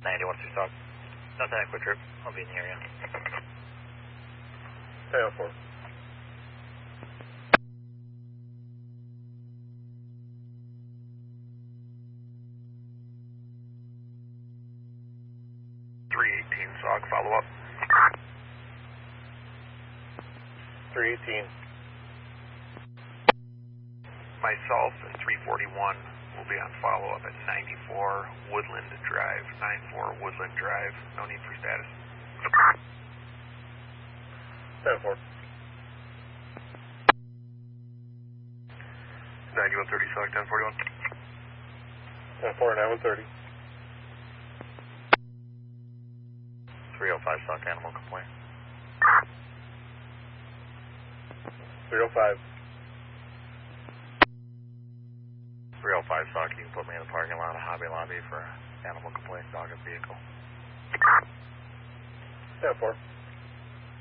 91 2 stock. Nothing at quick trip. I'll be in the area. 10-4. SOG, follow up. 318. Myself and 341 will be on follow-up at 94 Woodland Drive. 94 Woodland Drive. No need for status. 10-4. 9130 SOG, 1041. 10-4, 9130. 305 SOC animal complaint. 305. 305 SOC, you can put me in the parking lot of Hobby Lobby for animal complaint, dog and vehicle. 10-4.